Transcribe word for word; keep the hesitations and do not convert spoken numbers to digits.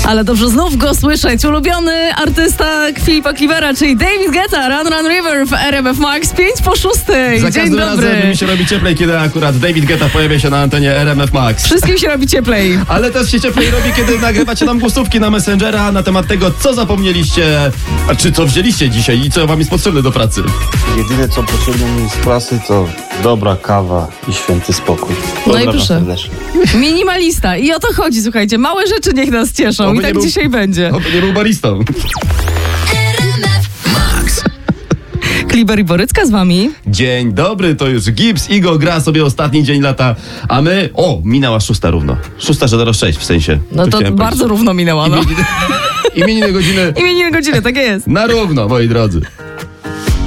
Ale dobrze znów go słyszeć. Ulubiony artysta Filipa Clivera, czyli David Guetta, Run Run River w R M F Max, pięć po szóstej. Za Dzień każdym dobry. razem mi się robi cieplej, kiedy akurat David Guetta pojawia się na antenie R M F Max. Wszystkim się robi cieplej. Ale też się cieplej robi, kiedy nagrywacie nam głosówki na Messengera na temat tego, co zapomnieliście, a czy co wzięliście dzisiaj i co wam jest potrzebne do pracy. Jedyne co potrzebne mi z pracy to dobra kawa i święty spokój. No i Pozdrawiam proszę. serdecznie. Minimalista. I o to chodzi, słuchajcie. Małe rzeczy niech nas cieszą. Oby I nie tak był- dzisiaj będzie. Oby nie był baristą. Kliber i Borycka z wami. Dzień dobry, to już Gibbs. Igo gra sobie ostatni dzień lata, a my... O, minęła szósta równo. Szósta, zero sześć w sensie. No to chciałem bardzo powiedzieć. równo minęła, no. Imieniny, imieniny godziny Imieniny godziny, tak jest. na równo, moi drodzy.